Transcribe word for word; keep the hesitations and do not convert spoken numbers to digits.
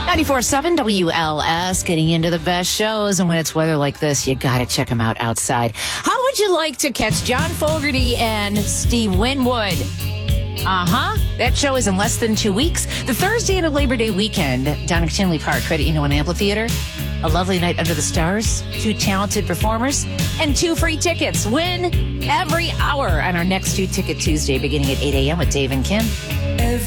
ninety-four seven W L S, getting into the best shows. And when it's weather like this, you got to check them out outside. How would you like to catch John Fogerty and Steve Winwood? Uh-huh. That show is in less than two weeks. The Thursday into Labor Day weekend down at Tinley Park, Credit Union Amphitheater. A lovely night under the stars, two talented performers, and two free tickets. Win every hour on our next Two Ticket Tuesday beginning at eight a.m. with Dave and Kim.